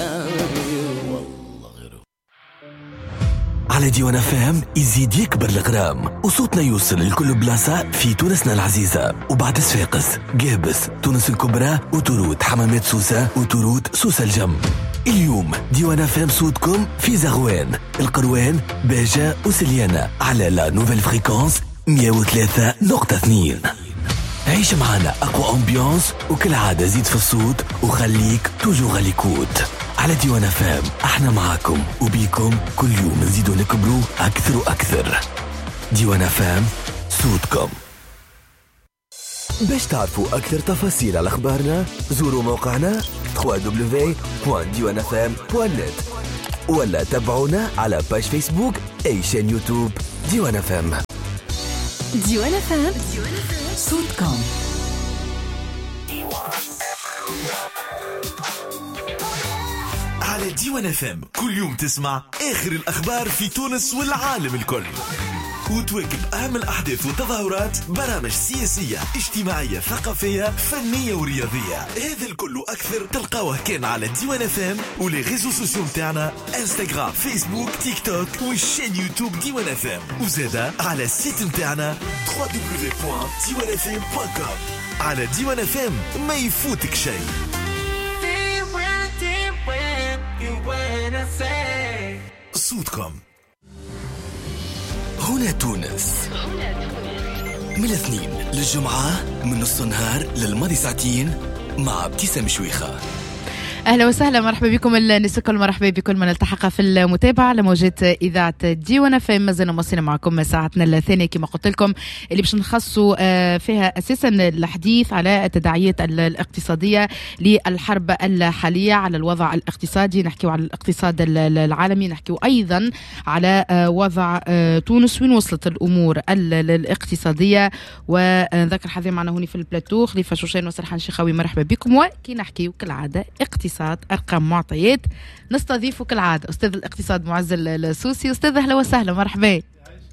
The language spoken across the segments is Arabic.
على ديوان FM يزيد يكبر الغرام وصوتنا يوصل لكل بلاصة في تونسنا العزيزة. وبعد صفاقس، قابس، تونس الكبرى وتورود، حمامات سوسة وتورود سوسة الجم. اليوم ديوان FM صوتكم في زغوان، القروان، باجة وسليانة على لا نوفيل فريكونس 103.2. عيش معنا أقوى أمبيانس وكل عادة زيد في الصوت وخليك توجو غاليكوت. على ديوان FM احنا معاكم وبيكم كل يوم نزيدوا نكبروا أكثر وأكثر. ديوان FM صوتكم. باش تعرفوا أكثر تفاصيل على أخبارنا زوروا موقعنا www.diwanfm.net ولا تابعونا على باج فيسبوك أي شان يوتيوب ديوان FM. ديوان FM صوتكم. على ديوان FM كل يوم تسمع آخر الأخبار في تونس والعالم الكل، وتواكب أهم الأحداث والتظاهرات، برامج سياسية اجتماعية ثقافية فنية ورياضية. هذا الكل وأكثر تلقاوه كان على ديوان FM ولي ريزو سوسيو متاعنا انستغرام فيسبوك تيك توك والشين يوتيوب ديوان FM، وزادا على السيت متاعنا www.diwanfm.com. على ديوان FM ما يفوتك شيء. صوتكم. هنا تونس من الاثنين للجمعة من نص النهار للماضي ساعتين مع ابتسام شويخة. أهلا وسهلا، مرحبا بكم الناس الكل، مرحبا بكل من التحق في المتابعة على موجات إذاعة ديوان FM. مازلنا مواصلين معكم ساعتنا الثانية كما قلت لكم، اللي باش نخصوا فيها أساسا الحديث على التداعيات الاقتصادية للحرب الحالية على الوضع الاقتصادي. نحكيو على الاقتصاد العالمي، نحكيو أيضا على وضع تونس، وين وصلت الأمور الاقتصادية. ونذكر حذي معنا هوني في البلاتو خليفة شوشين وسرحان شيخاوي، مرحبا بكم. وكي نحكيو كالعادة اقتصاد، أرقام، معطيات، نستضيفه كالعادة أستاذ الاقتصاد معز السوسي. أستاذ أهلا وسهلا، مرحبا.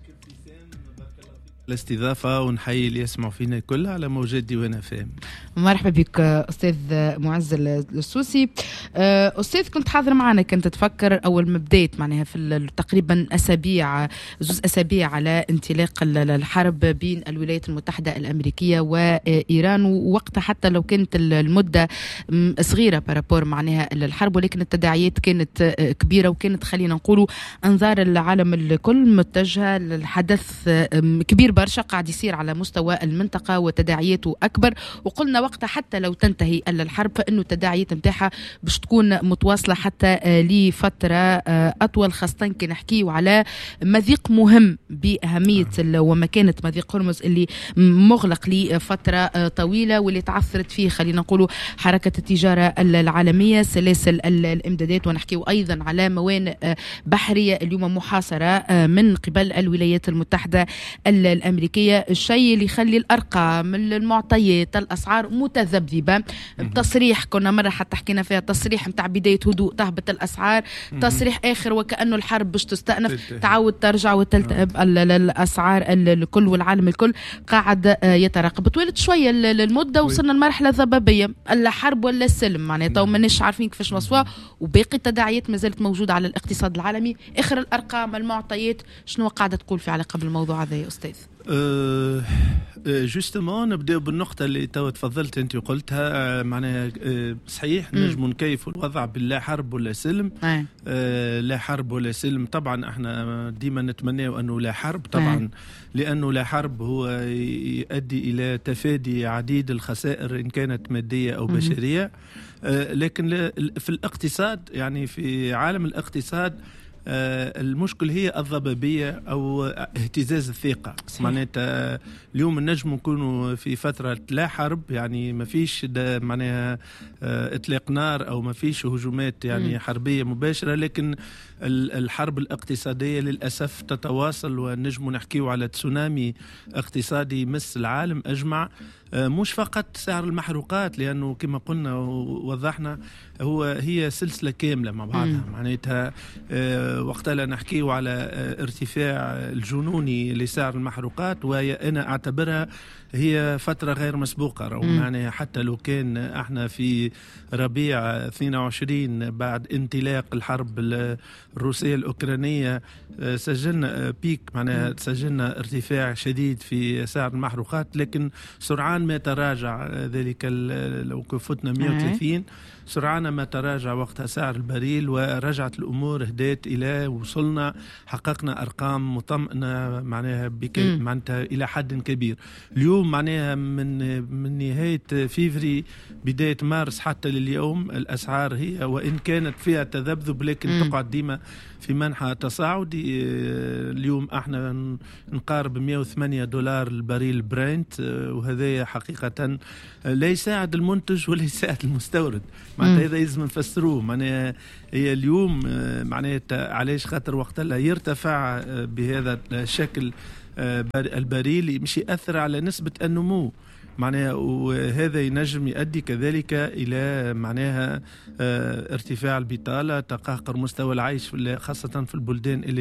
الاستضافة ونحيي اللي يسمعوا فينا كلها على موجات ديوان FM. مرحبا بك أستاذ معز السوسي. أستاذ كنت حاضر معنا، كنت تفكر أول ما بديت معناها في تقريبا زوز أسابيع على انطلاق الحرب بين الولايات المتحدة الأمريكية وإيران، ووقتها حتى لو كانت المدة صغيرة بارابور معناها الحرب، ولكن التداعيات كانت كبيرة، وكانت خلينا نقولوا أنظار العالم الكل متجهة للحدث كبير برشا قاعد يصير على مستوى المنطقة وتداعياته أكبر. وقلنا وقتها حتى لو تنتهي الحرب فإنه التداعيات متاعها باش تكون متواصلة حتى لفترة أطول، خاصة كي نحكيو على مضيق مهم بأهمية ومكانة مضيق هرمز اللي مغلق لفترة طويلة، واللي تعثرت فيه خلينا نقولوا حركة التجارة العالمية، سلاسل الإمدادات. ونحكيو أيضا على موانئ بحرية اليوم محاصرة من قبل الولايات المتحدة الأمريكية، الشيء اللي يخلي الأرقام، المعطيات، الأسعار متذبذبة. تصريح كنا مرة حتى حكينا فيها، تصريح متاع بداية هدوء تهبط الأسعار، تصريح آخر وكأنه الحرب باش تستأنف تعود ترجع وتلتهب الأسعار الكل، والعالم الكل قاعد يترقب. طويلت شوية المدة، وصلنا لمرحلة ضبابية، الحرب ولا السلم معناتها، وماناش عارفين كيفاش نوصفوها، وباقي التداعيات ما زالت موجودة على الاقتصاد العالمي. آخر الأرقام، المعطيات، شنو قاعدة تقول في علاقة بالموضوع هذا يا أستاذ؟ جوستمون نبدأ بالنقطة اللي تو تفضلت أنت وقلتها، معناها صحيح نجم نكيف الوضع باللا حرب ولا سلم. لا حرب ولا سلم، طبعا احنا ديما نتمنى أنه لا حرب طبعا، لأنه لا حرب هو يؤدي إلى تفادي عديد الخسائر إن كانت مادية أو بشرية. لكن في الاقتصاد، يعني في عالم الاقتصاد المشكل هي الضبابية أو اهتزاز الثقة. معناتها اليوم النجم نكونوا في فترة لا حرب، يعني ما فيش معناها إطلاق نار أو ما فيش هجومات يعني حربية مباشرة، لكن الحرب الاقتصادية للأسف تتواصل، ونجم نحكيو على تسونامي اقتصادي يمس العالم أجمع. مش فقط سعر المحروقات، لأنه كما قلنا ووضحنا هي سلسلة كاملة مع بعضها. معناتها وقتها نحكيه على ارتفاع الجنوني لسعر المحروقات، وأنا أعتبرها هي فترة غير مسبوقة. يعني حتى لو كان احنا في ربيع 22 بعد انطلاق الحرب الروسية الأوكرانية سجلنا بيك، معناها سجلنا ارتفاع شديد في سعر المحروقات، لكن سرعان ما تراجع ذلك. لو كفتنا 130 سرعان ما تراجع وقتها سعر البريل، ورجعت الأمور هديت إلى وصلنا حققنا أرقام مطمئنة معناها معناتها إلى حد كبير. اليوم معناها من نهاية فيفري بداية مارس حتى لليوم الأسعار هي وإن كانت فيها تذبذب لكن تقعد ديما في منحى تصاعدي. اليوم احنا نقارب 108 دولار البريل برنت، وهذا حقيقة لا يساعد المنتج ولا يساعد المستورد. معناتها هذا لازم نفسروه. معناها هي اليوم معناتها علاش خاطر وقت لا يرتفع بهذا الشكل البريل مش يأثر على نسبة النمو معناها، وهذا ينجم يؤدي كذلك إلى معناها ارتفاع البطالة، تقهقر مستوى العيش خاصة في البلدان اللي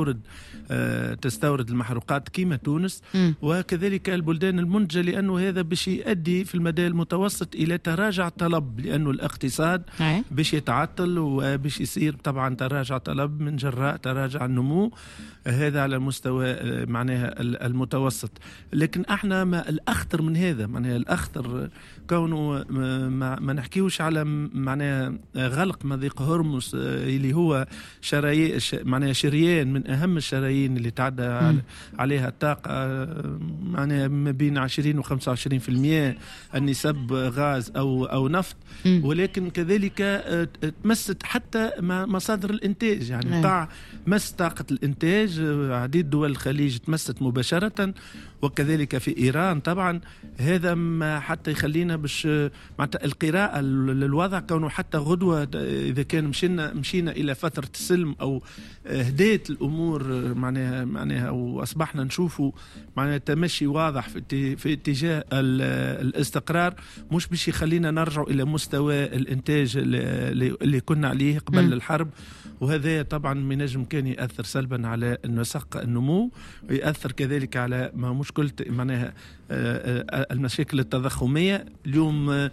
تستورد المحروقات كيما تونس، وكذلك البلدان المنتجة، لأنه هذا باش يؤدي في المدى المتوسط إلى تراجع طلب، لأنه الاقتصاد باش يتعطل وباش يصير طبعا تراجع طلب من جراء تراجع النمو، هذا على المستوى معناها المتوسط. لكن احنا ما الأخطر من هذا، معناها الأخطر كونه ما نحكيوش على معناها غلق مضيق هرمز اللي هو معناها شريان من أهم الشرايين اللي تعدى عليها الطاقة، معناها ما بين 20 و 25% النسب غاز أو نفط، ولكن كذلك تمست حتى مصادر الإنتاج، يعني قطاع مس طاقة الإنتاج. عديد دول الخليج تمست مباشرة، وكذلك في إيران طبعا. هذا ما حتى يخلينا باش معناتها القراءة للوضع، كونه حتى غدوة إذا كان مشينا إلى فترة السلم أو هديت الأمور معناها وأصبحنا نشوفوا معناها تمشي واضح في اتجاه الاستقرار، مش باش يخلينا نرجع إلى مستوى الإنتاج اللي كنا عليه قبل الحرب. وهذا طبعا من نجم كان يأثر سلبا على نسق النمو، ويأثر كذلك على ما مشكلة معناها المشاكل التضخمية. اليوم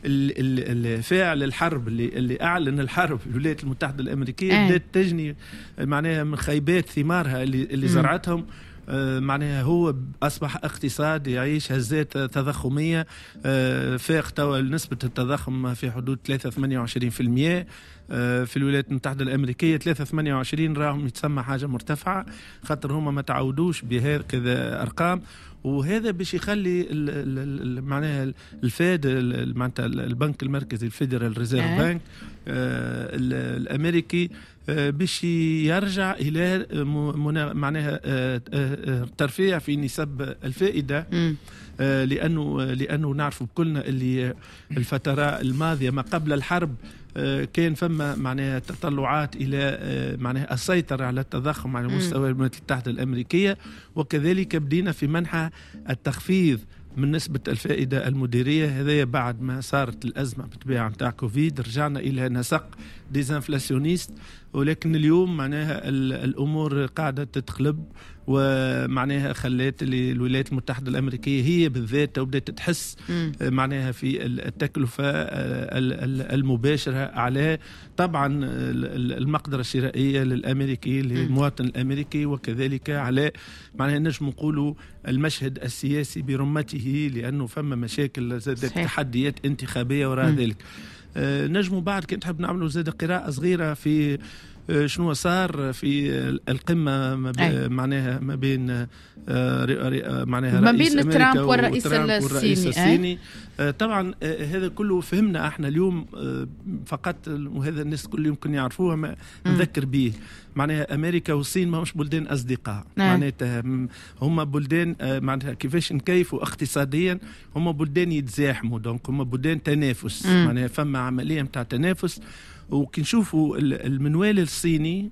الفاعل الحرب اللي أعلن الحرب الولايات المتحدة الأمريكية بدأت تجني معناها من خيبات ثمارها اللي زرعتهم. معناها هو أصبح اقتصاد يعيش هزات تضخمية، فاق توا نسبة التضخم في حدود 3.28% في الولايات المتحدة الأمريكية. 3.28 راهم يتسمى حاجة مرتفعة، خاطر هما ما تعودوش بهكذا أرقام. وهذا باش يخلي معناها الفاد معناتها البنك المركزي الفيدرال ريزيرف بانك الأمريكي باش يرجع إلى معناها ترفيع في نسب الفائدة، لأنه نعرف بكلنا اللي الفترة الماضية ما قبل الحرب كان فما معناها تطلعات إلى معناها السيطرة على التضخم على مستوى الولايات المتحدة الأمريكية، وكذلك بدينا في منحى التخفيض من نسبة الفائدة المديرية. هذا بعد ما صارت الأزمة بالطبيعة متاع كوفيد رجعنا إلى نسق ديزانفلاسيونيست، ولكن اليوم معناها الأمور قاعدة تتقلب، ومعناها خلات الولايات المتحدة الأمريكية هي بالذات وبدأت تحس معناها في التكلفة المباشرة على طبعا المقدرة الشرائية للأمريكي للمواطن الأمريكي، وكذلك على معناها نجم نقولوا المشهد السياسي برمته، لأنه فما مشاكل تحديات انتخابية وراء ذلك. نجموا بعد كنت نحب نعملوا زاد قراءة صغيرة في شنو صار في القمة معناها ما بين معناها ما بين ترامب والرئيس الصيني. طبعا هذا كله فهمنا احنا اليوم فقط، وهذا الناس كل يمكن يعرفوها ما نذكر به. معناها أمريكا والصين ما مش بلدان أصدقاء، معناتها هم بلدان معناتها كيفاش نكيفوا اقتصاديا، هم بلدان يتزاحموا، دونك هم بلدان تنافس، معناها فما عملية متاع تنافس. وكنشوفوا المنوال الصيني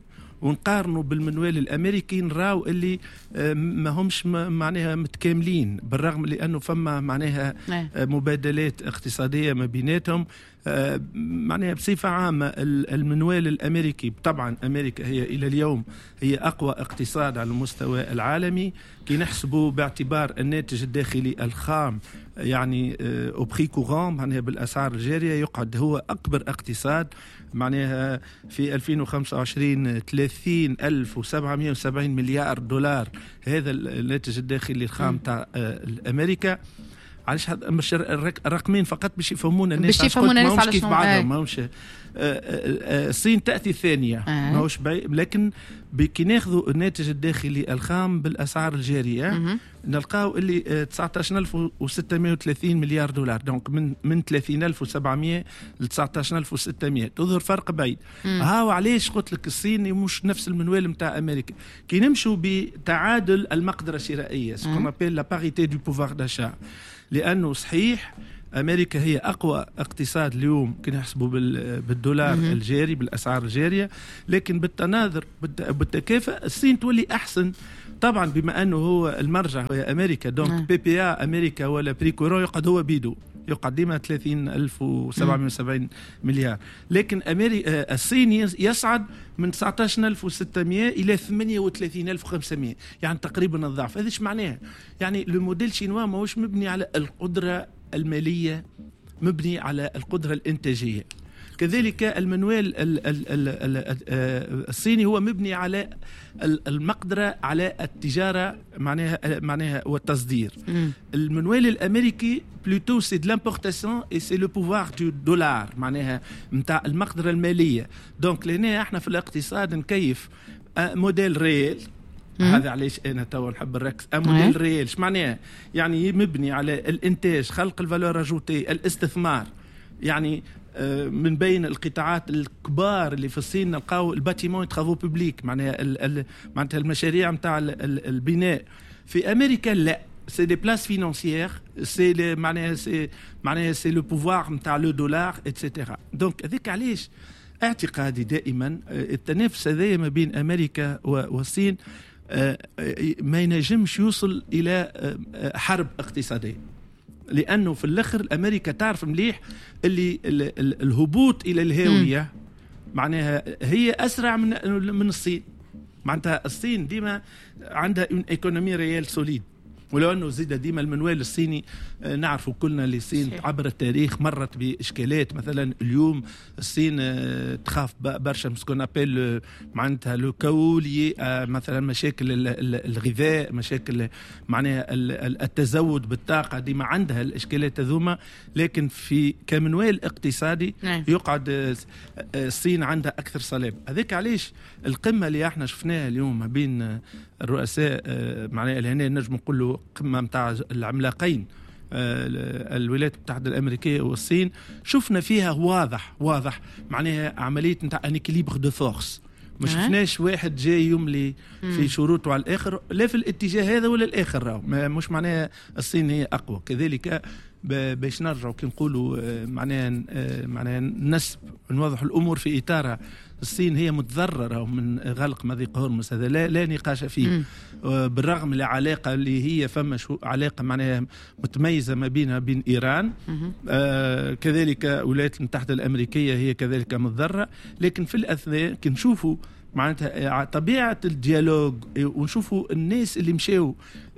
ونقارنوا بالمنوال الامريكي نراو اللي ما همش معناها متكاملين، بالرغم لانه فما معناها مبادلات اقتصاديه ما بيناتهم. معناها بصفه عامه المنوال الامريكي، طبعا امريكا هي الى اليوم هي اقوى اقتصاد على المستوى العالمي كي نحسبوا باعتبار الناتج الداخلي الخام، يعني او بري كورون معناها بالاسعار الجاريه، يقعد هو اكبر اقتصاد معناها في 2025 30,770 مليار دولار، هذا الناتج الداخلي الخام تاع امريكا. علاش مش الرقمين فقط باش يفهمونا الناس، باش يفهمونا الناس على كيف بعضهم ماهوش. الصين تأتي ثانية ماهوش لكن كي ناخذوا الناتج الداخلي الخام بالأسعار الجارية نلقاو اللي 19,630 مليار دولار، دونك من 30,700 ل 19,600 تظهر فرق بعيد. هاو علاش قلت لك الصين مش نفس المنوال نتاع أمريكا. كي نمشوا بتعادل المقدرة الشرائية سكون ابيل لا باريتي دو بوفوار داشا، لأنه صحيح أمريكا هي أقوى اقتصاد اليوم كي نحسبوا بالدولار الجاري بالأسعار الجارية، لكن بالتناظر بالتكافؤ الصين تولي أحسن طبعا، بما أنه هو المرجع هو أمريكا. دونك بي بي آ أمريكا ولا بري كورون يقعد هو بيدو، يقعد ديما 30,770 مليار، لكن الصين يصعد من 19,600 إلى 38,500، يعني تقريبا الضعف. هذا ايش معناه؟ يعني الموديل شينوا ماهوش مبني على القدرة المالية، مبني على القدرة الإنتاجية. كذلك المنوال الصيني هو مبني على المقدرة على التجارة معناها والتصدير. المنوال الأمريكي plutôt c'est de l'importation et c'est le pouvoir du dollar، معناها متاع المقدرة المالية. دونك لهنا احنا في الاقتصاد نكيف موديل ريال. هذا علاش انا تو نحب نركز موديل ريال. ايش معناه؟ يعني مبني على الانتاج، خلق الفالور اجوتي، الاستثمار. يعني من بين القطاعات الكبار اللي في الصين نلقاو الباتيمون ترافو بوبليك، معناها المشاريع نتاع البناء. في امريكا لا، سي دي بلاس فينانسيير، سي معناها سي لو بوفوار نتاع لو دولار اتسيتيرا. دونك هذيك علاش اعتقادي دائما التنافس هذايا ما بين امريكا والصين ما ينجمش يوصل الى حرب اقتصاديه، لانه في الاخر امريكا تعرف مليح اللي الهبوط الى الهاويه معناها هي اسرع من الصين. معناتها الصين ديما عندها اون ايكونومي ريال سوليد، ولو انه زيد ديما المنوال الصيني نعرفوا كلنا اللي الصين عبر التاريخ مرت باشكالات. مثلا اليوم الصين تخاف برشا مسكون ابل معناتها لو كولي، مثلا مشاكل الغذاء، مشاكل معناها التزود بالطاقه، ديما عندها الاشكالات هذوما. لكن في كمنوال اقتصادي يقعد الصين عندها اكثر صلابه. هذاك علاش القمه اللي احنا شفناها اليوم ما بين الرؤساء معناها هنا نجم نقولوا قمه نتاع العملاقين الولايات المتحده الامريكيه والصين، شفنا فيها واضح معناها عمليه نتاع ان اكيليبر دو فورس. ما شفناش واحد جاي يملي في شروطه على الاخر، لا في الاتجاه هذا ولا الاخر. راهو مش معناها الصين هي اقوى. كذلك باش نرجعوا كي نقولوا معناها نسب نوضح الامور في اطارها، الصين هي متضرره من غلق مضيق هرمز، هذا لا نقاش فيه. بالرغم من العلاقه اللي هي فما علاقه معناها متميزه ما بينها وبين ايران، كذلك الولايات المتحده الامريكيه هي كذلك متضرره. لكن في الاثناء كي نشوفوا معناتها طبيعه الديالوج ونشوفوا الناس اللي مشاو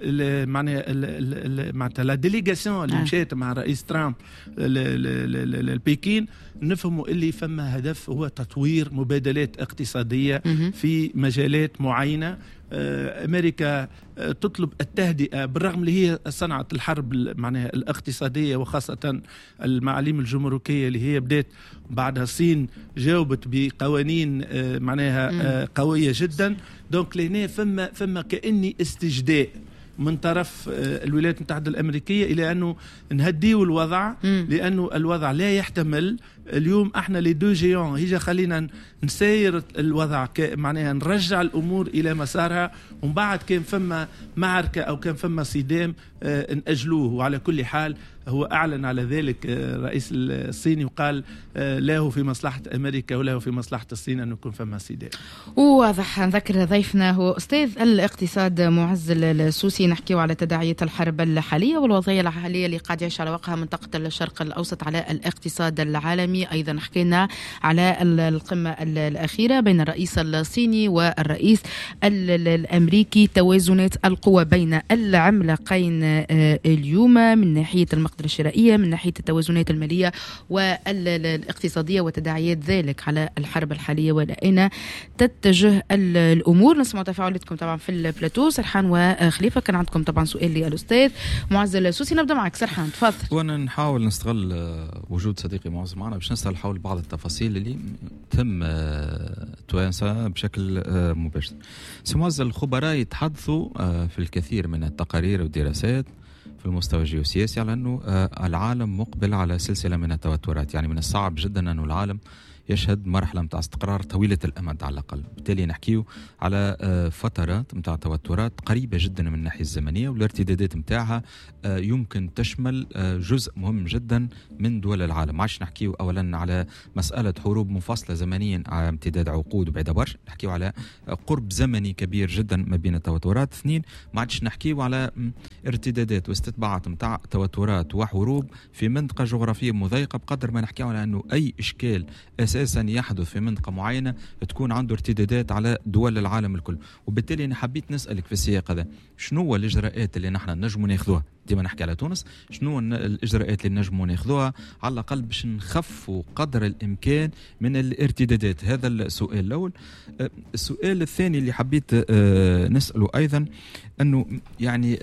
معناتها لا ديليغاسيون اللي مشات مع رئيس ترامب لبكين، نفهموا اللي فما هدف هو تطوير مبادلات اقتصاديه في مجالات معينه. امريكا تطلب التهدئه بالرغم اللي هي صنعت الحرب معناها الاقتصاديه، وخاصه المعاليم الجمركيه اللي هي بدات بعدها الصين جاوبت بقوانين معناها قويه جدا. دونك لهنا فما كاني استجداء من طرف الولايات المتحدة الأمريكية إلى أنه نهديوا الوضع، لأنه الوضع لا يحتمل اليوم احنا لي دو جيون هيجا خلينا نسير الوضع معناها نرجع الامور الى مسارها، ومن بعد كان فما معركه او كان فما صدام نأجلوه. وعلى كل حال هو اعلن على ذلك الرئيس الصيني وقال له في مصلحه امريكا وله في مصلحه الصين ان يكون فما صدام. وواضح. نذكر ضيفنا هو استاذ الاقتصاد معز السوسي، نحكيو على تداعيات الحرب الحاليه والوضعيه الحاليه اللي قاعد يعيش على وقعها منطقه الشرق الاوسط على الاقتصاد العالمي. ايضا حكينا على القمه الاخيره بين الرئيس الصيني والرئيس الامريكي، توازنات القوى بين العملاقين اليوم من ناحيه المقدره الشرائيه، من ناحيه التوازنات الماليه والاقتصاديه وتداعيات ذلك على الحرب الحاليه والى تتجه الامور. نسمع تفاعلاتكم طبعا في البلاتو. سرحان وخليفه، كان عندكم طبعا سؤال للاستاذ معز السوسي. نبدا معك سرحان، تفضل. وانا نحاول نستغل وجود صديقي معز معنا باش نسال حول بعض التفاصيل اللي تم توانسة بشكل مباشر. سي معز، الخبراء يتحدثوا في الكثير من التقارير والدراسات في المستوى الجيوسياسي على أنه العالم مقبل على سلسلة من التوترات. يعني من الصعب جدا أنه العالم يشهد مرحلة متاع استقرار طويلة الأمد على الأقل. بالتالي نحكيو على فترات متاع توترات قريبة جدا من الناحية الزمنية، والارتدادات متاعها يمكن تشمل جزء مهم جدا من دول العالم. عاش نحكيو أولا على مسألة حروب منفصلة زمنيا على امتداد عقود وبعيدة برشا، نحكيو على قرب زمني كبير جدا ما بين التوترات. اثنين، ما عادش نحكيو على ارتدادات واستتباعات متاع توترات وحروب في منطقة جغرافية مضيقة، بقدر ما نحكيو على أنه أي إشكال أساسا يحدث في منطقة معينة تكون عنده ارتدادات على دول العالم الكل. وبالتالي أنا حبيت نسألك في السياق هذا، شنو الإجراءات اللي نحن نجم ناخذوها؟ ديما نحكي على تونس، شنو الإجراءات اللي نجم ناخذوها على الأقل باش نخفوا قدر الإمكان من الارتدادات؟ هذا السؤال الأول. السؤال الثاني اللي حبيت نسأله أيضا أنه يعني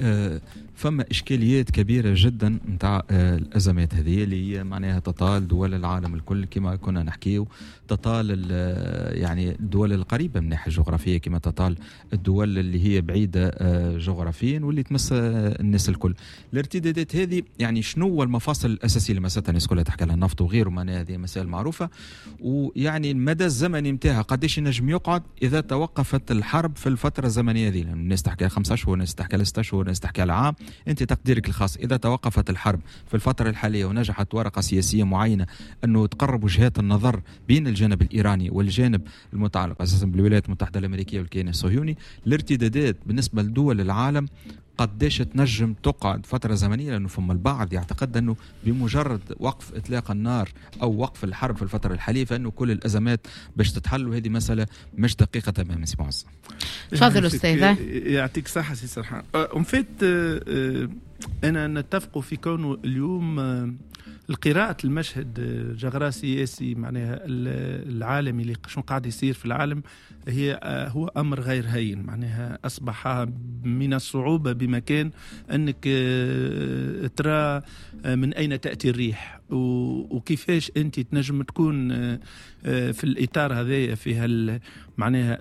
فما إشكاليات كبيرة جدا متاع الأزمات هذه اللي هي معناها تطال دول العالم الكل كما كنا نحكيه، تطال يعني الدول القريبة من الناحية الجغرافية كما تطال الدول اللي هي بعيدة جغرافيا واللي تمس الناس الكل. الارتدادات هذه يعني شنو هو المفاصل الأساسية اللي مساتها الناس كلها تحكي على النفط وغيره، معناها هذه مسائل معروفة. ويعني المدى الزمني متاعها قديش ينجم يقعد إذا توقفت الحرب في الفترة الزمنية هذه؟ يعني الناس تحكي على 5 أشهر، الناس تحكي على 6 أشهر، الناس تحكي على عام. أنت تقديرك الخاص إذا توقفت الحرب في الفترة الحالية ونجحت ورقة سياسية معينة أنه تقرب وجهات النظر بين الجانب الإيراني والجانب المتعلق أساسا بالولايات المتحدة الأمريكية والكيان الصهيوني، الارتدادات بالنسبة لدول العالم قديش تنجم تقعد فترة زمنية؟ لأنه فما البعض يعتقد أنه بمجرد وقف إطلاق النار أو وقف الحرب في الفترة الحالية فإنه كل الأزمات باش تتحل، وهذه مسألة مش دقيقة تماما. سي معز، تفضل أستاذ. يعطيك صحة سي سرحان. أنفيت أنا نتفق في كونه اليوم القراءة المشهد جغرافي معناها العالمي اللي شنو قاعد يصير في العالم هو أمر غير هين. معناها أصبح من الصعوبة بمكان أنك ترى من أين تأتي الريح وكيفاش أنت تنجم تكون في الإطار هذا فيها معناها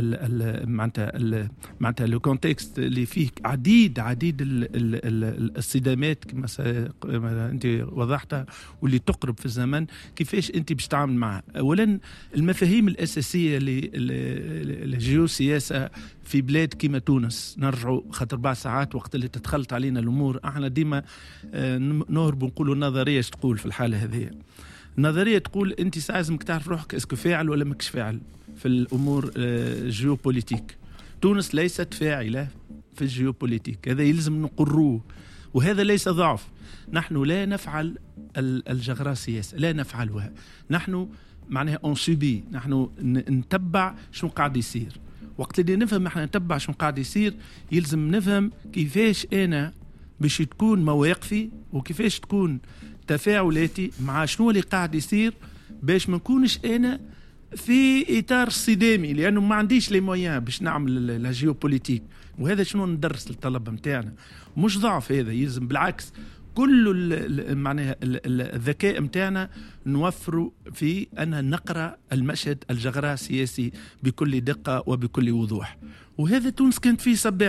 معناتها لو كونتكست اللي فيه عديد الصدامات كما أنت وضحتها واللي تقرب في الزمن، كيفاش أنت باش تعامل معها. أولا المفاهيم الأساسية للجيوسياسة في بلاد كما تونس، نرجعوا خاطر 4 ساعات وقت اللي تدخلت علينا الأمور احنا ديما نهرب ونقولوا النظرية ايش تقول في الحالة هذه. النظرية تقول أنت لازمك تعرف روحك اسكو فاعل ولا ماكش فاعل في الأمور الجيوبوليتيك. تونس ليست فاعلة في الجيوبوليتيك، هذا يلزم نقروه، وهذا ليس ضعف. نحن لا نفعل الجغرافية، لا نفعلها. نحن معناها أنسوبي، نحن نتبع شو قاعد يصير. وقت اللي نفهم احنا نتبع شو قاعد يصير يلزم نفهم كيفاش أنا باش تكون مواقفي وكيفاش تكون تفاعلاتي مع شنو اللي قاعد يصير، باش ما نكونش أنا في إطار صدامي، لأنه ما عنديش لي مويان باش نعمل لا جيوبوليتيك. وهذا شنو ندرس للطلبة متاعنا، مش ضعف، هذا يلزم بالعكس كل معناها الذكاء متاعنا نوفروا في أن نقرأ المشهد الجغرافي السياسي بكل دقة وبكل وضوح. وهذا تونس كانت فيه سباق.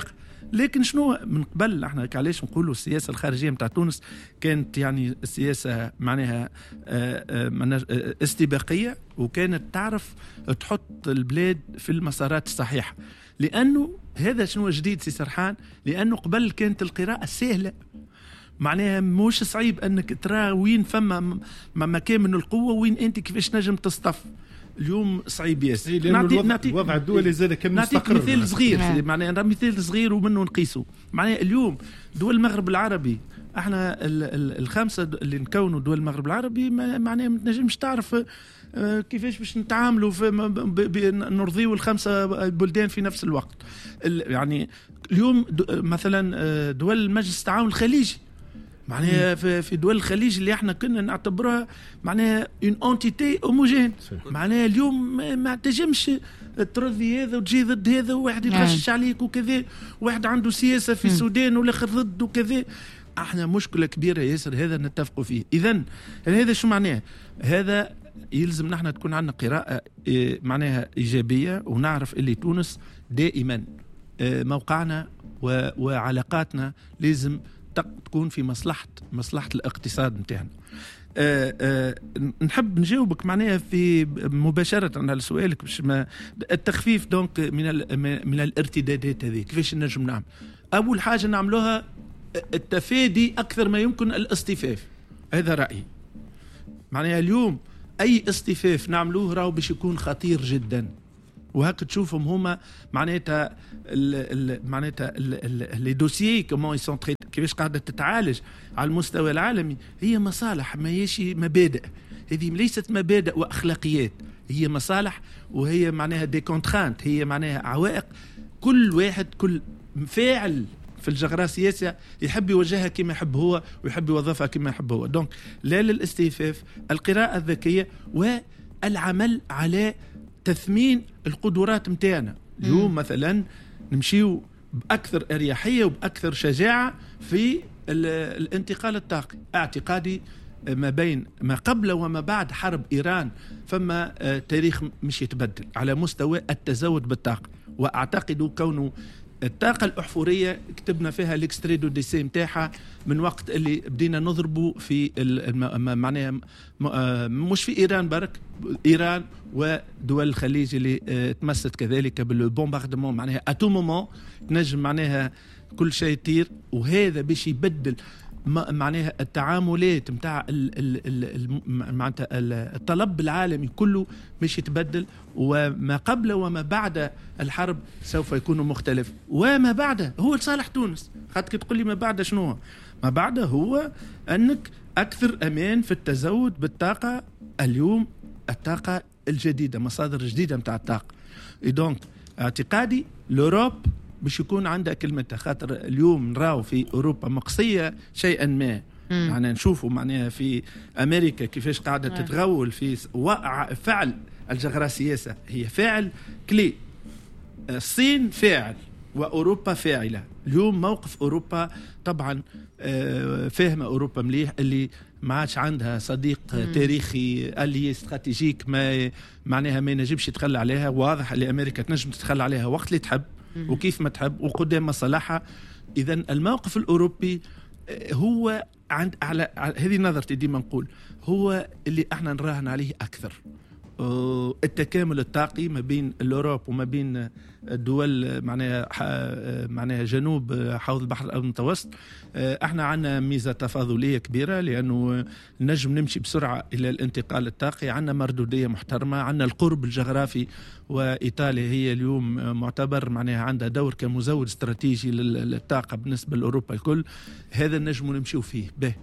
لكن شنو من قبل احنا علاش نقولوا السياسه الخارجيه نتاع تونس كانت يعني السياسه معناها استباقيه، وكانت تعرف تحط البلاد في المسارات الصحيحه. لانه هذا شنو جديد سي سرحان، لانه قبل كانت القراءه سهله، معناها مش صعيب انك ترى وين فما مكان من القوه وين انت كيفاش نجم تصطف. اليوم صعيب ياسر. الوضع الدولي زاد كان مستقر. نعطيك مثال صغير، معناها مثال صغير ومنه نقيسه. معناها اليوم دول المغرب العربي، احنا الخمسه اللي نكونوا دول المغرب العربي معناها ما تنجمش تعرف كيفاش باش نتعاملوا نرضيوا الخمسه بلدان في نفس الوقت. يعني اليوم مثلا دول مجلس التعاون الخليجي، معناها في دول الخليج اللي احنا كنا نعتبرها معناها اون انتيتي هوموجين، معناها اليوم ما تنجمش ترضي هذا وتجي ضد هذا، وواحد يتغشش عليك وكذا، واحد عنده سياسه في السودان والاخر ضد وكذا. احنا مشكله كبيره ياسر، هذا نتفقوا فيه. اذا هذا شو معناه؟ هذا يلزم نحن تكون عندنا قراءه معناها ايجابيه، ونعرف اللي تونس دائما موقعنا وعلاقاتنا لازم تكون في مصلحة الاقتصاد نتاعنا. نحب نجاوبك معناها في مباشرة على سؤالك باش التخفيف دونك من الارتدادات هذه كيفاش نجم نعمل. أول حاجة نعملوها التفادي أكثر ما يمكن الاصطفاف، هذا رأيي. معناها اليوم أي اصطفاف نعملوه راهو باش يكون خطير جدا، وهك تشوفهم هما معناتها لي دوسيي كومون يسون تريت، كيفاش قاعده تتعالج على المستوى العالمي. هي مصالح، ما هيش مبادئ. هذه ليست مبادئ واخلاقيات، هي مصالح، وهي معناها دي كونترانت، هي معناها عوائق. كل واحد، كل فاعل في الجغرافيا السياسية يحب يوجهها كما يحب هو، ويحب يوظفها كما يحب هو. دونك لا للاستيفاف، القراءة الذكية، والعمل على تثمين القدرات متاعنا. اليوم مثلا نمشيو بأكثر أريحية وبأكثر شجاعة في الانتقال الطاقي. اعتقادي ما بين ما قبل وما بعد حرب إيران فما تاريخ مش يتبدل على مستوى التزود بالطاقة. وأعتقد كونه الطاقة الأحفورية كتبنا فيها الاكستري دو ديسي متاعها من وقت اللي بدينا نضربوا في معناها مش في إيران برك، إيران ودول الخليج اللي تمست كذلك بالبومباردمون، معناها أتو مومون تنجم معناها كل شيء يطير. وهذا باش يبدل معناها التعاملات متاع معناتها الطلب العالمي كله مش يتبدل، وما قبل وما بعد الحرب سوف يكون مختلف. وما بعد هو لصالح تونس. خاطر تقول لي ما بعد شنو؟ ما بعد هو أنك أكثر أمان في التزود بالطاقة. اليوم الطاقة الجديدة، مصادر جديدة متاع الطاقة. دونك اعتقادي لوروب باش يكون عندها كلمتها. خاطر اليوم نراو في أوروبا مقصية شيئا ما، يعني نشوفوا معناها في أمريكا كيفاش قاعدة تتغول في فعل الجغرافيا السياسة، هي فاعل كلي. الصين فاعل وأوروبا فاعلة. اليوم موقف أوروبا طبعا فاهمة أوروبا مليح اللي ما عادش عندها صديق تاريخي اللي استراتيجيك ما معناها ما ينجمش يتخلى عليها. واضح اللي أمريكا تنجم تتخلى عليها وقت اللي تحب وكيف ما تحب وقدام مصالحها. إذا الموقف الأوروبي هو على هذه نظرتي، ديما نقول هو اللي احنا نراهن عليه أكثر. التكامل الطاقي ما بين الأوروب وما بين الدول معناها جنوب حوض البحر المتوسط. احنا عندنا ميزة تفاضلية كبيرة، لأنه نجم نمشي بسرعة إلى الانتقال الطاقي. عندنا مردودية محترمة، عندنا القرب الجغرافي، وإيطاليا هي اليوم معتبر معناها عندها دور كمزود استراتيجي للطاقة بالنسبة لأوروبا الكل. هذا نجم نمشيو فيه به.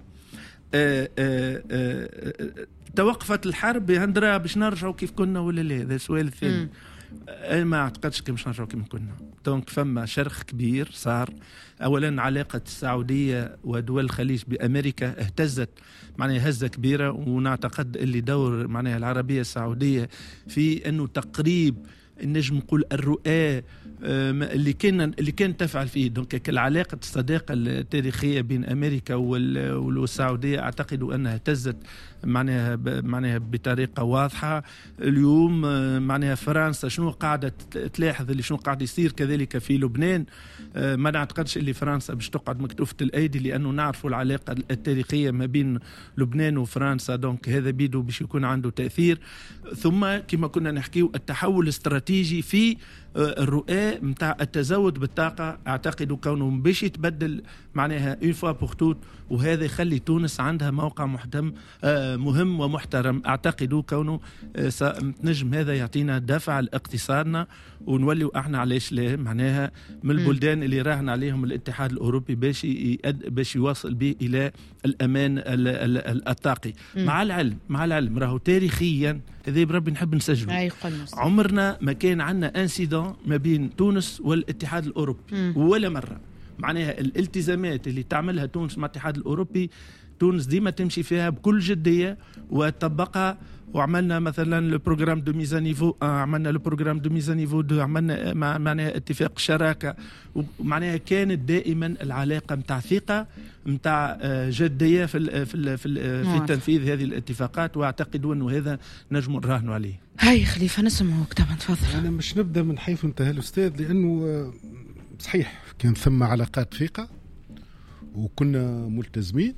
توقفت الحرب هندرا باش نرجعوا كيف كنا ولا لا؟ هذا السؤال الثاني. ما اعتقدش باش نرجعوا كيف كنا. دونك فما شرخ كبير صار. اولا علاقه السعوديه ودول الخليج بامريكا اهتزت معناها هزه كبيره، ونعتقد اللي دور معناها العربيه السعوديه في انه تقريب نجم نقول الرؤى اللي كان تفعل فيه. دونك العلاقة الصداقة التاريخية بين أمريكا والسعودية أعتقد أنها اهتزت معناها بطريقة واضحة. اليوم معناها فرنسا شنو قاعدة تلاحظ اللي شنو قاعد يصير كذلك في لبنان. ما نعتقدش اللي فرنسا باش تقعد مكتوفة الأيدي، لأنه نعرفوا العلاقة التاريخية ما بين لبنان وفرنسا، دونك هذا بيدو باش يكون عنده تأثير. ثم كما كنا نحكيو التحول الاستراتيجي في الرؤى متاع التزود بالطاقة، أعتقد كونه باش يتبدل معناها اون فوا بور توت، وهذا يخلي تونس عندها موقع مهم ومحترم. أعتقد كونه نجم هذا يعطينا دفع لاقتصادنا، ونوليو احنا علاش لا معناها من البلدان اللي راهن عليهم الاتحاد الأوروبي باش يوصل به إلى الأمان الطاقي. مع العلم راهو تاريخيا هذا بربي نحب نسجله، عمرنا ما كان عندنا انسيدون ما بين تونس والاتحاد الأوروبي ولا مرة. معناها الالتزامات اللي تعملها تونس مع الاتحاد الأوروبي تونس ديما تمشي فيها بكل جدية وتطبقها. وعملنا مثلا البروغرام دو ميزا نيفو، عملنا البروغرام دو ميزا نيفو 2، عملنا معناها اتفاق شراكة، ومعناها كانت دائما العلاقة متاع ثقة متاع جدية في تنفيذ هذه الاتفاقات. واعتقد انه هذا نجم نراهنوا عليه. هاي خليفة نسمعوك طبعا، تفضل. انا مش نبدا من حيث انتهى الاستاذ، لانه صحيح كان ثم علاقات ثقة وكنا ملتزمين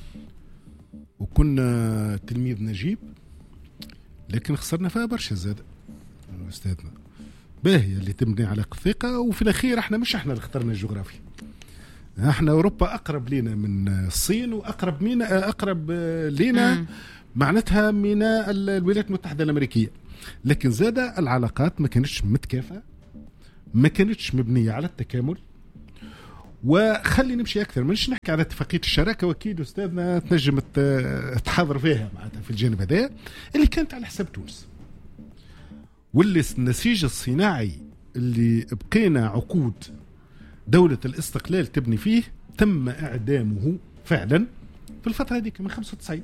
وكنا تلميذ نجيب، لكن خسرنا فيها برشا زاد أستاذنا. باهية اللي تبني علاقة ثقة، وفي الأخير احنا مش احنا اللي اخترنا الجغرافيا، احنا أوروبا أقرب لنا من الصين وأقرب لنا معناتها من الولايات المتحدة الأمريكية، لكن زاد العلاقات ما كانتش متكافئة، ما كانتش مبنية على التكامل. وخلي نمشي أكثر، منش نحكي على اتفاقية الشراكة، وأكيد أستاذنا تنجم تحضر فيها معناتها في الجانب هذا اللي كانت على حساب تونس، واللي النسيج الصناعي اللي بقينا عقود دولة الاستقلال تبني فيه تم إعدامه فعلا في الفترة هذيك من 95.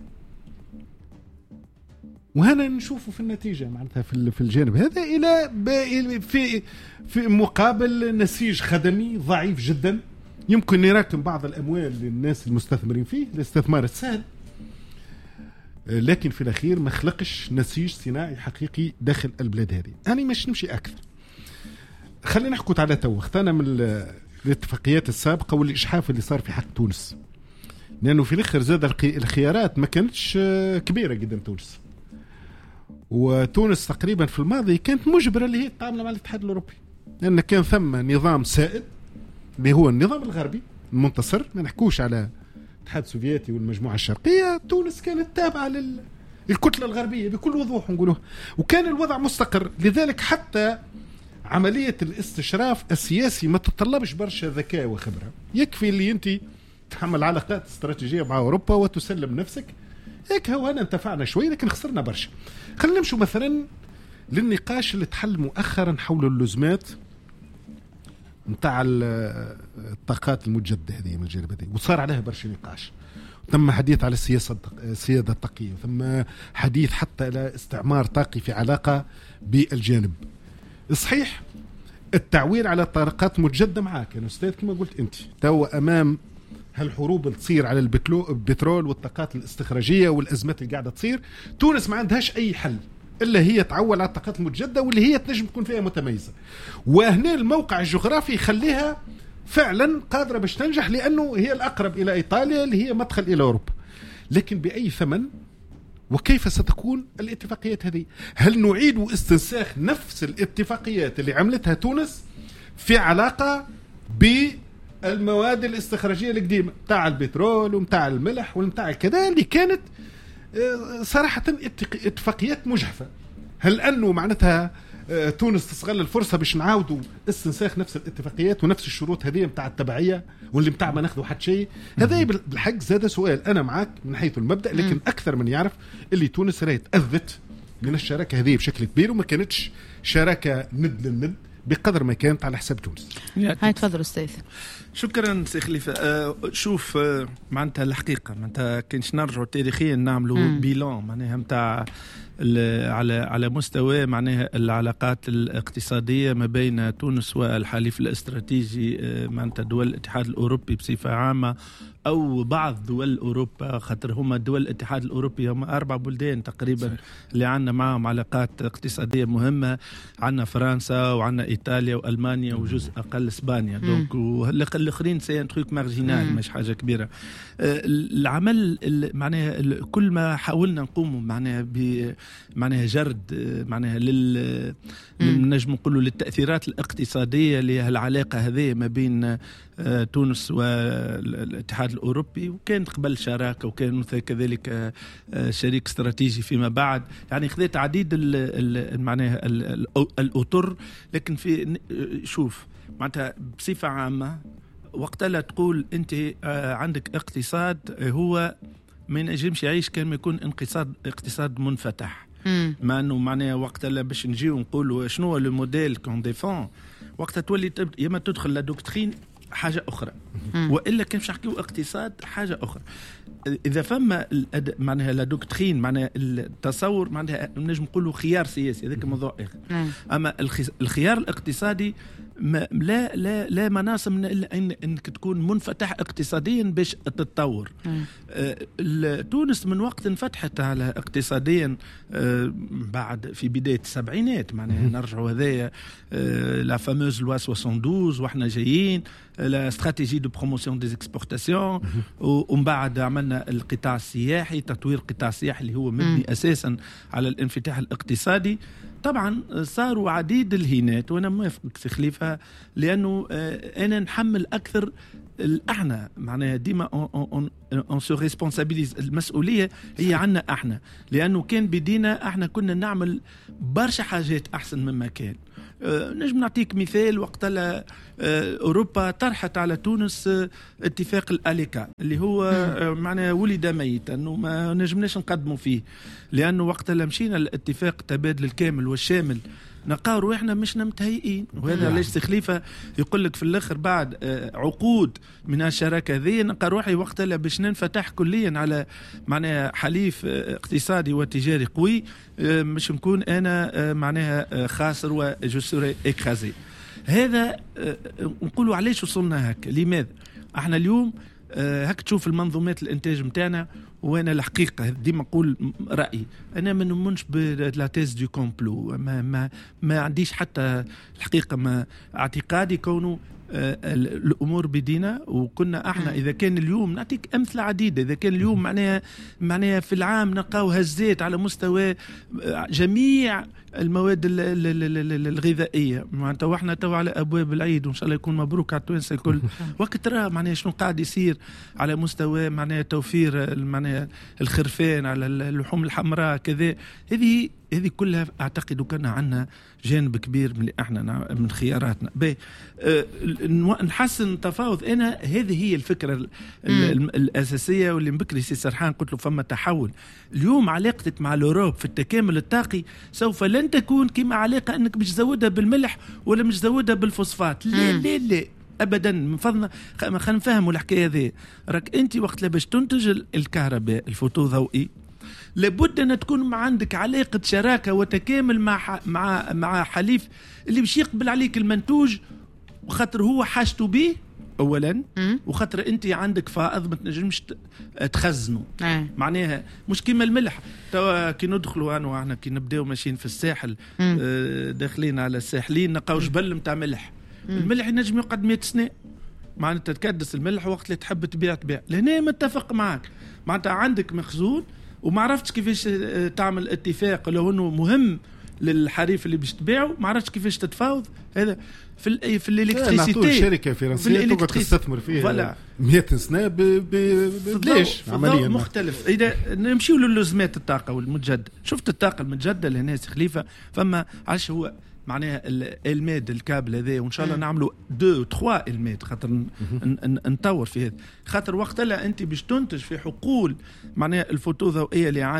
وهنا نشوفه في النتيجة معناتها في الجانب هذا إلى في مقابل نسيج خدمي ضعيف جدا، يمكن يراكم بعض الأموال للناس المستثمرين فيه، الاستثمار السهل، لكن في الأخير ما خلقش نسيج صناعي حقيقي داخل البلاد هذه. أنا مش نمشي أكثر، خلينا نحكوا على تو اختنا من الاتفاقيات السابقة والإجحاف اللي صار في حق تونس، لأنه في الآخر زاد الخيارات ما كانتش كبيرة قدام تونس، وتونس تقريبا في الماضي كانت مجبرة اللي هي تتعامل مع الاتحاد الأوروبي، لأن كان ثم نظام سائد اللي هو النظام الغربي المنتصر، ما نحكوش على الاتحاد السوفيتي والمجموعة الشرقية. تونس كانت تابعة للكتلة الغربية بكل وضوح نقولوها، وكان الوضع مستقر. لذلك حتى عملية الاستشراف السياسي ما تتطلبش برشا ذكاء وخبرة، يكفي اللي انت تعمل علاقات استراتيجية مع أوروبا وتسلم نفسك. هيك هو أنا انتفعنا شوي لكن خسرنا برشا. خلينا نمشوا مثلا للنقاش اللي تحل مؤخرا حول اللزمات متاع الطاقات المتجددة هذه من الجانب هذه، وصار عليها برشا نقاش، ثم حديث على السيادة الطاقية، ثم حديث حتى على استعمار طاقي في علاقة بالجانب. صحيح التعويل على الطاقات المتجددة معاك يا أستاذ كما قلت أنت، تو أمام هالحروب اللي تصير على البترول والطاقات الاستخراجية والأزمات اللي قاعدة تصير، تونس ما عندهاش أي حل إلا هي تعول على الطاقات المتجددة واللي هي تنجم تكون فيها متميزة. وهنا الموقع الجغرافي يخليها فعلا قادرة باش تنجح، لأنه هي الأقرب إلى إيطاليا اللي هي مدخل إلى أوروبا. لكن بأي ثمن؟ وكيف ستكون الاتفاقيات هذه؟ هل نعيد استنساخ نفس الاتفاقيات اللي عملتها تونس في علاقة بالمواد الاستخراجية القديمة متاع البترول ومتاع الملح ومتاع كذا، اللي كانت صراحة اتفاقيات مجحفة؟ هل أنه معناتها تونس تستغل الفرصة باش نعاودوا استنساخ نفس الاتفاقيات ونفس الشروط هذه متاع التبعية واللي متاع ما ناخذوا حد شيء؟ هذا بالحق زاد سؤال. أنا معك من حيث المبدأ، لكن أكثر من يعرف اللي تونس راهي تأذت من الشراكة هذه بشكل كبير، وما كانتش شراكة ند للند بقدر ما كانت على حساب تونس. هاي تفضل أستاذ. شكرا سي خليفه. شوف معناتها الحقيقه معناتها كنش نرجعوا تاريخيا نعملوا بيلان معناها نتاع على مستوى معناها العلاقات الاقتصاديه ما بين تونس والحليف الاستراتيجي معناتها دول الاتحاد الاوروبي بصفه عامه او بعض دول اوروبا، خاطر هما دول الاتحاد الاوروبي هما 4 بلدان تقريبا اللي عندنا معهم علاقات اقتصاديه مهمه. عندنا فرنسا وعندنا ايطاليا والمانيا وجزء اقل اسبانيا. دونك الاخرين سي ان تروك مارجينال مش حاجه كبيره. العمل معناها كل ما حاولنا نقوم معناها جرد معناها نجم نقولوا للتاثيرات الاقتصاديه لهالعلاقه هذه ما بين تونس والاتحاد الأوروبي، وكانت قبل شراكة وكان كذلك شريك استراتيجي فيما بعد. يعني خذيت عديد معناها الأطر. لكن في شوف معناتها بصفة عامة وقتها تقول أنت عندك اقتصاد هو ما ينجمش يعيش كان ما يكون اقتصاد منفتح. ما أنه معناها وقتها باش نجي ونقولوا شنو هو لو موديل كون ديفون، وقتها تولي يما تدخل لا دوكترين حاجة أخرى، وإلا كان باش نحكيو اقتصاد حاجة أخرى. إذا فما معناها لا دوكترين معناها التصور معناها نجم نقولوا خيار سياسي، هذاك موضوع آخر. أما الخيار الاقتصادي لا مناص من إلا إنك تكون منفتح اقتصاديا باش تتطور. تونس من وقت انفتحت على اقتصاديا بعد في بداية السبعينات معناها نرجعوا هذايا لا فاموز لوا 72 واحنا جايين لا استراتيجي دو بروموسيون دي اكسبورتاسيون، ومن بعد عملنا القطاع السياحي، تطوير القطاع السياحي اللي هو مبني أساسا على الانفتاح الاقتصادي. طبعا صاروا عديد الهينات، وانا موافقك سي خليفه لانه انا نحمل اكثر احنا معناها ديما اون سو ريسبونسابيليز، المسؤوليه هي عنا احنا، لانه كان بدينا احنا كنا نعمل برشا حاجات احسن مما كان. نجم نعطيك مثال، وقتها أوروبا طرحت على تونس اتفاق الأليكا اللي هو معناه ولد ميتا وما نجمناش نقدموا فيه، لأنه وقتها مشينا الاتفاق التبادل الكامل والشامل نلقاو روحنا مش متهيئين. وهذا علاش سي خليفه يقول لك في الاخر بعد عقود من الشراكه هذه نلقى روحي وقتها باش ننفتح كليا على معناها حليف اقتصادي وتجاري قوي، مش نكون انا معناها خاسر وجسوري اكرازي. هذا نقولوا علاش وصلنا هكا. لماذا احنا اليوم هك تشوف المنظومات الانتاج متاعنا، وانا الحقيقه ديما نقول رايي انا ما نؤمنش بلا تيز دو كومبلو، ما عنديش حتى الحقيقه ما اعتقادي كونه الامور بدينا. وكنا احنا اذا كان اليوم نعطيك امثله عديده، اذا كان اليوم معناها في العام نلقاو هزات على مستوى جميع المواد الغذائيه معناتها، واحنا تو على ابواب العيد وان شاء الله يكون مبروك على التوانسه الكل. وقت ترى معناها شنو قاعد يصير على مستوى معناها توفير معناها الخرفان على اللحوم الحمراء كذا، هذه كلها اعتقد كان عندنا جانب كبير من احنا من خياراتنا نحسن التفاوض. انا هذه هي الفكره الاساسيه، واللي بكري سي سرحان قلت له فما تحول اليوم. علاقتك مع الاوروب في التكامل الطاقي سوف لن تكون كما علاقه انك مش تزودها بالملح ولا مش تزودها بالفوسفات، لا ابدا. من فضلنا خلينا نفهموا الحكايه هذه. راك انت وقت باش تنتج الكهرباء الفوتو ضوئي لابد ان تكون عندك علاقه شراكه وتكامل مع حليف اللي باش يقبل عليك المنتوج، وخاطر هو حاجته به اولا، وخاطر انت عندك فائض ما تنجمش تخزنه. معناها مش كيما الملح. توا كي ندخلوا انا واحنا كي نبداو ماشيين في الساحل داخلين على الساحلين نلقاو جبل نتاع ملح. الملح ينجم يقعد 100 سنه، معناتها تكدس الملح وقت اللي تحب تبيع. لهنا متفق معك، معناتها عندك مخزون وما عرفتش كيفاش تعمل اتفاق لو انه مهم للحريف اللي باش تبيعه، ما عرفتش كيفاش تتفاوض. هذا في الالكتريسيتي شركه فرنسيه تقعد تستثمر فيها 100 سنه بليش عمليا مختلف. اذا نمشيو للزمات الطاقه والمتجدد، شفت الطاقه المتجدده لهنا خليفه فما علاش هو معناها الماد الكابل هذا، وان شاء الله نعملوا 2 3 الماد خاطر نطور في هذا. خاطر وقت لا انت باش تنتج في حقول معناها الفوتو ضوئيه اللي عندك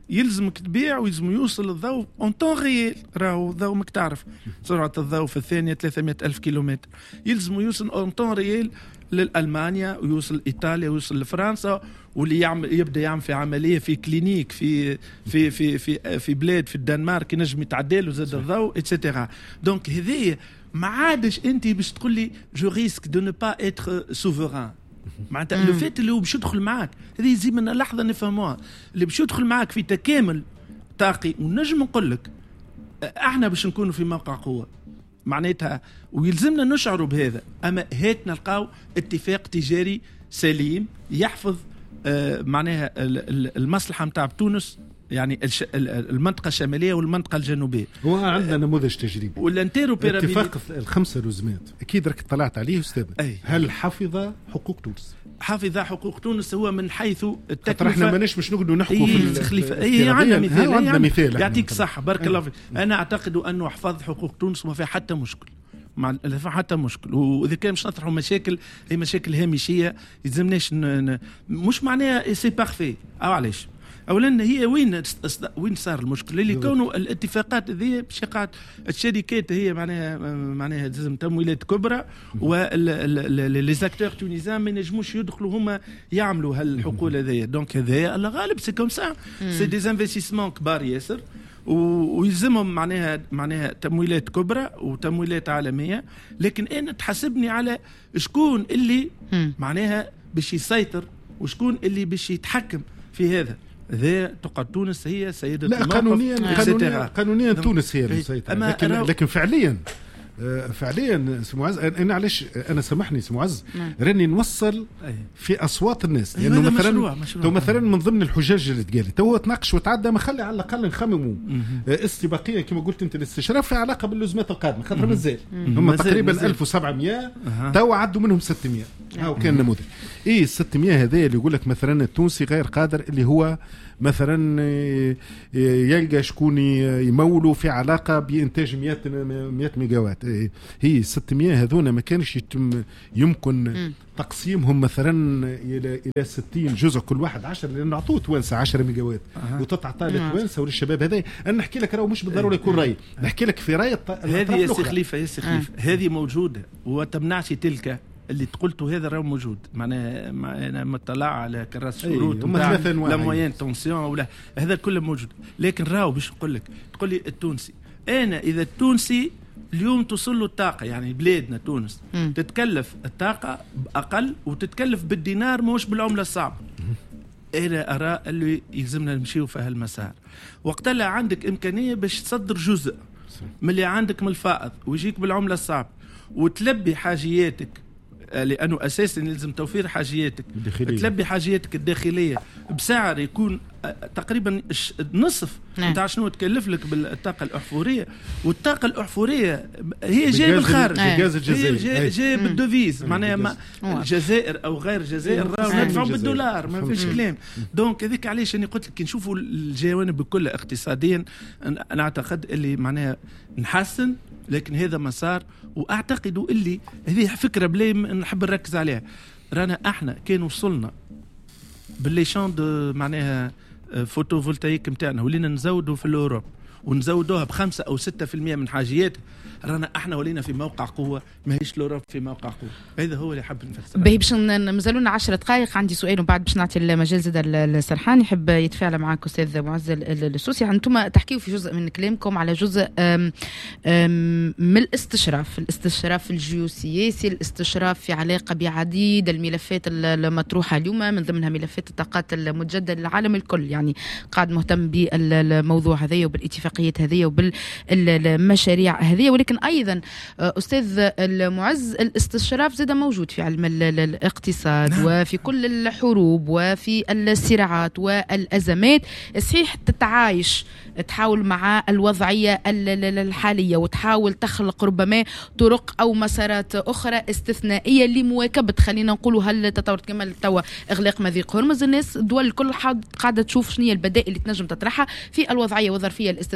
يلزمك تبيع ويلزم يوصل الضوء اون طون ريال. راهو الضوء ماك تعرف سرعه الضوء في الثانيه 300,000 كيلومتر، يلزم يوصل اون طون ريال لألمانيا ويوصل إيطاليا ويوصل لفرنسا، واللي يبدا يعمل في عمليه في كلينيك في في في في في بلاد في الدنمارك ينجم يتعدل وزاد الضوء اتسيتيرا. دونك هذه ما عادش انت باش تقول لي جو ريسك دو نو با اتر سوفران. معناتها لو فيت اللي هو باش يدخل معاك، هذه زي من لحظه نفهموها، اللي باش يدخل معاك في تكامل طاقي. ونجم نقول لك احنا باش نكونوا في موقع قوه معناتها، ويلزمنا نشعروا بهذا. اما هات نلقاو اتفاق تجاري سليم يحفظ معناها المصلحه نتاع تونس، يعني المنطقه الشماليه والمنطقه الجنوبيه. هو عندنا نموذج تجريبي والانتيروبيرابيليتي. اتفاق الخمسه لزمات اكيد راك طلعت عليه استاذ. هل حفظ حقوق تونس؟ حافظ حقوق تونس هو من حيث التكلفه. احنا ماناش باش نقعدوا نحكوا في التخليفه. عندنا مثال يعطيك صح بارك الله فيك. انا اعتقد انه حفظ حقوق تونس وما فيها حتى مشكل، حتى مشكل. واذا كان مش نطرحوا مشاكل هي مشاكل هامشيه يلزمناش مش معناها سي بارفي. او علاش؟ اولا هي وين صار المشكل اللي كونوا الاتفاقات هذه باش يقعد الشركات هي معناها لازم تمويلات كبرى، ولي زاكتور تونيزيان ما ينجموش يدخلوا هما يعملوا هالحقول هذيا. دونك هذايا على غالب سي كوم سا، سي دي انفستيسمون كبار ياسر، ويلزمهم معناها تمويلات كبرى وتمويلات عالميه. لكن انا تحسبني على شكون اللي معناها باش يسيطر وشكون اللي باش يتحكم في هذا. ذا تقعد تونس هي سيدة لا قانونيا تونس هي المسيطرة، لكن فعليا سمعز انا علاش انا سامحني سمعز راني نوصل في اصوات الناس، لانه مثلا من ضمن الحجاج اللي تقالت هو تناقش وتعدى، ما خلي على الاقل نخمموا استباقيا كما قلت انت الاستشراف في علاقه باللزمات القادمه، خاطر مازال هم تقريبا 1700 تو عدوا منهم 600. هاو كان نموذج 600 هذا اللي يقول لك مثلا التونسي غير قادر، اللي هو مثلا يلقى شكون يمولوا في علاقه بانتاج 100 ميجاوات. هي 600 هذونا ما كانش يمكن تقسيمهم مثلا الى 60 جزء، كل واحد 10، لان عطوه توانسه 10 ميجاوات وتتعطى لتوانسه وللشباب. هذا انا نحكي لك راهو مش بالضروره يكون راي، نحكي لك في راي هذه يا سي خليفه. هذه موجوده وتمنعش تلك اللي تقولته، هذا راه موجود. معناها انا مطلع على كراس شروط لا موين تونسيون ولا هذا كله موجود. لكن راهو باش نقول لك، تقول لي التونسي، انا اذا التونسي اليوم توصل له الطاقه، يعني بلادنا تونس تتكلف الطاقه اقل وتتكلف بالدينار مش بالعمله الصعبه، انا ارى اللي يلزمنا نمشيو في هالمسار. وقت لا عندك امكانيه باش تصدر جزء من اللي عندك من الفائض ويجيك بالعمله الصعبه وتلبي حاجياتك، لأنه أساساً يلزم توفير حاجياتك الداخلية. تلبي حاجياتك الداخلية بسعر يكون تقريبا نصف نتاع شنو تكلف لك بالطاقة الأحفورية. والطاقة الأحفورية هي جاية بالخارج، هي جاية بالدوفيز، معناها الجزائر أو غير الجزائر ندفعوا بالدولار، ما فيش كلام. دونك هذيك علاش أنا قلت لك نشوفوا الجوانب بكل اقتصاديا، أنا أعتقد اللي معناها نحسن، لكن هذا مسار. واعتقد اللي هذه فكره بلا نحب نركز عليها. رانا احنا كان وصلنا باللي شان معناها فوتو فولتايك نتاعنا ولينا نزودوا في الاوروب ونزودوها ب5 أو 6% من حاجياتها، رانا احنا ولينا في موقع قوه، ماهيش الاوروب في موقع قوه. هذا هو اللي حاب نفسر به. باش مازالونا 10 دقائق، عندي سؤال وبعد باش نعطي المجال زاد السرحان يحب يتفاعل معك استاذ معز السوسي. انتم تحكيوا في جزء من كلامكم على جزء من الاستشراف الجيوسياسي، الاستشراف في علاقه بعديد الملفات المطروحه اليوم، من ضمنها ملفات الطاقات المتجدده للعالم الكل، يعني قاعد مهتم بالموضوع هذايا وبالاتفاقيات هذيا وبالمشاريع هذيا. ولكن ايضا استاذ المعز الاستشراف زاد موجود في علم الاقتصاد وفي كل الحروب وفي الصراعات والازمات. صحيح تتعايش، تحاول مع الوضعيه الحاليه وتحاول تخلق ربما طرق او مسارات اخرى استثنائيه لمواكبه، خلينا نقولوا هل تطور كما توا اغلاق مضيق هرمز. الناس الدول الكل قاعده تشوف شنو هي البدائل اللي تنجم تطرحها في الوضعيه والظرفيه الاستثنائيه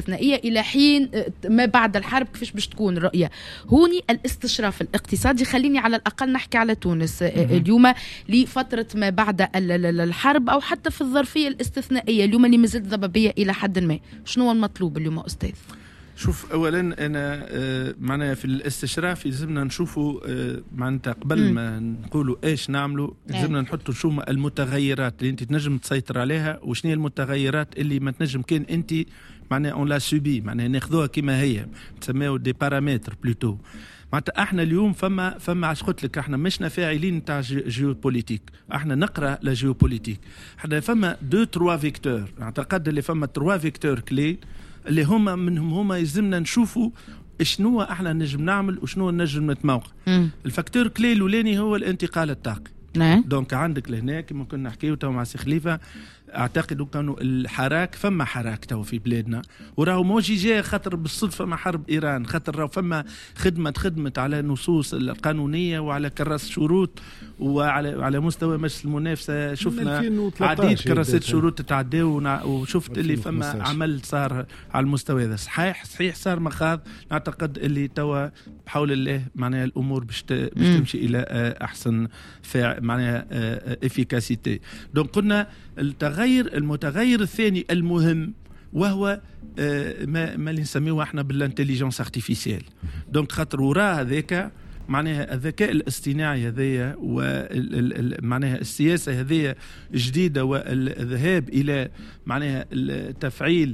استثنائية إلى حين ما بعد الحرب كيفاش باش تكون الرؤية. هوني الاستشراف الاقتصادي، خليني على الأقل نحكي على تونس اليوم لفترة ما بعد الحرب أو حتى في الظرفية الاستثنائية اليوم اللي مازالت ضبابية إلى حد ما. شنو هو المطلوب اليوم أستاذ؟ شوف، اولا انا معناها في الاستشراف لازمنا نشوفوا معناتها قبل ما نقولوا ايش نعملوا لازمنا نحطوا شو المتغيرات اللي انت تنجم تسيطر عليها، وشنو المتغيرات اللي ما تنجم كان انت معناها اون لا سوبي، معناها ناخذوها كما هي، نسميو دي بارامتر بلوتو. معناتها احنا اليوم فما عش قلت لك احنا مشنا فاعلين تاع جيوبوليتيك، احنا نقرا لا جيوبوليتيك. احنا فما 2-3 فيكتور، اعتقد اللي فما 3 فيكتور كلي اللي هما منهم هما يلزمنا نشوفوا شنو احنا نجم نعمل وشنو نجم نتموقع. الفاكتور كلي الاولاني هو الانتقال الطاقي. دونك عندك لهنا كما كنا نحكيو تو مع سي خليفه، اعتقد كانوا الحراك فما حراك تو في بلادنا، وراهو موجي جاي خاطر بالصدفه مع حرب ايران، خاطر راهو فما خدمت على نصوص القانونيه وعلى كراس شروط وعلى مستوى مجلس المنافسه. شفنا عديد كراسات شروط تعداو وشفت اللي فما عمل صار على المستوى هذا. صحيح صار مخاض، نعتقد اللي توا بحول الله معناها الامور باش تمشي الى احسن معناها افيكاسيتي. دونك قلنا المتغير الثاني المهم وهو ما اللي نسميه احنا بالانتليجنس ارتيفيسيال. دونك خاطر وراء هذاك معناها الذكاء الاصطناعي هذايا معناها السياسه هذيا جديده والذهاب الى معناها التفعيل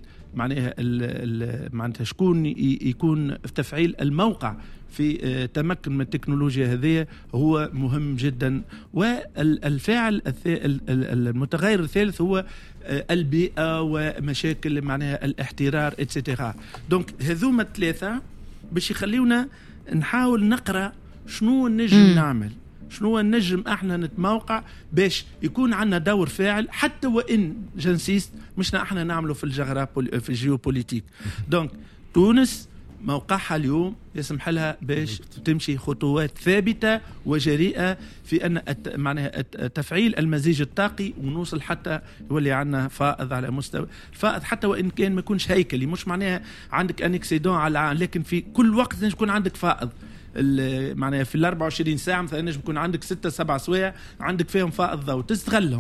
معناها شكون يكون في تفعيل الموقع في تمكن من التكنولوجيا هذه هو مهم جدا. والفاعل المتغير الثالث هو البيئة ومشاكل معناها الاحترار اتسيتيرا. دونك هذوما الثلاثة باش يخليونا نحاول نقرأ شنو نجم نعمل، شنو نجم احنا نتموقع باش يكون عندنا دور فاعل، حتى وان جنسيست مشنا احنا نعمله في الجيوبوليتيك. دونك تونس موقعها اليوم يسمح لها باش تمشي خطوات ثابته وجريئه في ان معناها تفعيل المزيج الطاقي، ونوصل حتى يولي عندنا فائض على مستوى الفائض، حتى وان كان ما يكونش هيكلي، مش معناها عندك ان اكسيدون على العام، لكن في كل وقت يكون عندك فائض. معناها في ال 24 ساعه مثلا يكون عندك 6-7 سوايع عندك فيهم فائض ضوء تستغلهم.